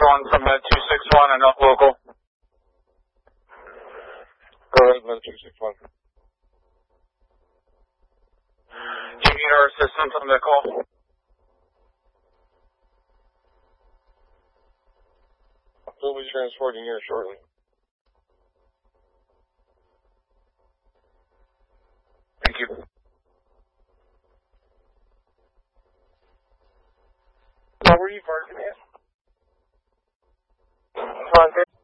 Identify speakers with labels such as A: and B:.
A: 1 from Med 261 and up local.
B: Go ahead, Med 261.
A: Do you need our assistance on that call?
B: We'll be transporting here shortly.
A: Thank you.
B: Where were you parking at?